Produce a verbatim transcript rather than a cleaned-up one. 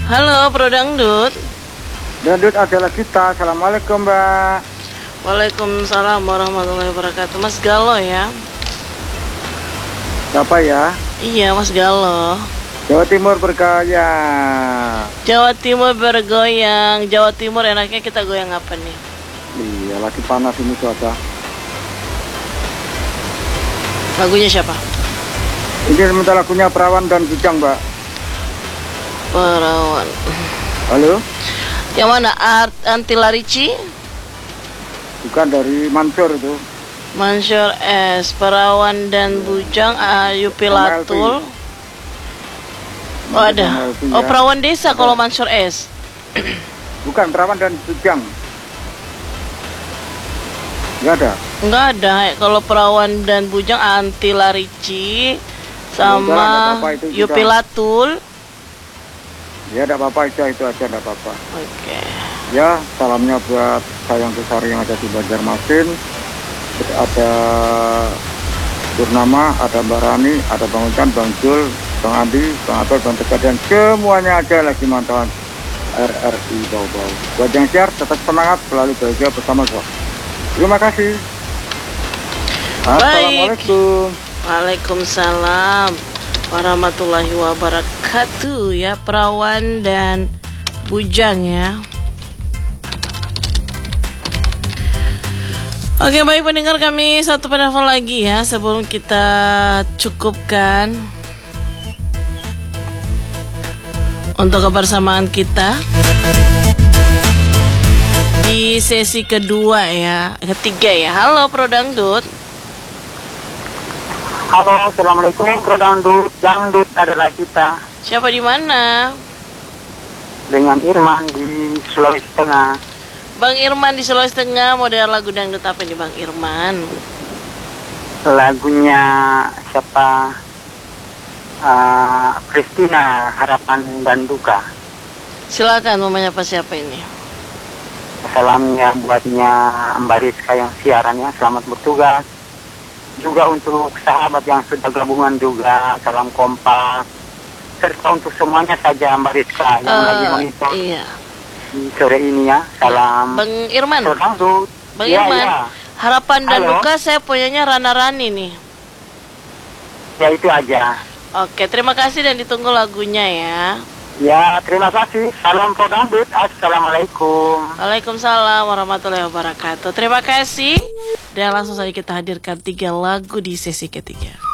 Halo, Bro Dangdut. Dangdut adalah kita. Assalamualaikum, Mbak. Waalaikumsalam warahmatullahi wabarakatuh. Mas Galo ya? Siapa ya? Iya, Mas Galo. Jawa Timur bergaya. Jawa Timur bergoyang. Jawa Timur enaknya kita goyang apa nih? Iya, lagi panas ini cuaca. Lagunya siapa? Ini minta lagunya Perawan dan Bujang, Mbak. Perawan. Halo? Yang mana? Art Antila Ricci? Bukan, dari Mansur itu. Mansur S. Perawan dan Bujang. Ayu Pilatul. Oh ada. Oh Perawan Desa kalau Mansur S. Bukan, Perawan dan Bujang. Enggak ada. Enggak ada. Kalau Perawan dan Bujang Antila Ricci sama Yupi Latul. Ya, enggak apa-apa, itu itu aja, enggak apa-apa. Oke. Okay. Ya, salamnya buat Sayang Besari yang ada di Banjarmasin. Ada Purnama, ada Mbak Rani, ada Bang Ucan, Bang Jul, Bang Andi, Bang Abel, Bang Tegar, dan semuanya aja lagi mantauan R R I Bau-Bau. Buat yang share, tetap semangat, selalu bahagia bersama gua. Terima kasih. Assalamualaikum. Waalaikumsalam warahmatullahi wabarakatuh ya, Perawan dan Bujang ya. Oke, baik pendengar, kami satu penelpon lagi ya sebelum kita cukupkan untuk kebersamaan kita di sesi kedua ya, ketiga ya. Halo Bro Dangdut. Halo, assalamualaikum Bro Dangdut. Dangdut adalah kita. Siapa di mana? Dengan Irman di Sulawesi Tengah. Bang Irman di Sulawesi Tengah, model lagu dangdut apa nih Bang Irman? Lagunya siapa? Uh, Kristina, Harapan dan Duka. Silakan, mau menyapa siapa ini? Salamnya buatnya Mbak Rizka yang siarannya, selamat bertugas. Juga untuk sahabat yang sudah gabungan juga, salam kompak. Serta untuk semuanya saja Mbak Rizka yang uh, lagi monitor. Iya. Sore ini ya, salam Bang Irman. Dangdut. Bang ya, Irman, ya. Harapan dan Halo? Duka saya punyanya Rana Rani nih. Ya itu aja. Oke, terima kasih dan ditunggu lagunya ya. Ya, terima kasih. Salam Bro Dangdut. Assalamualaikum. Waalaikumsalam warahmatullahi wabarakatuh. Terima kasih. Dan langsung saja kita hadirkan tiga lagu di sesi ketiga.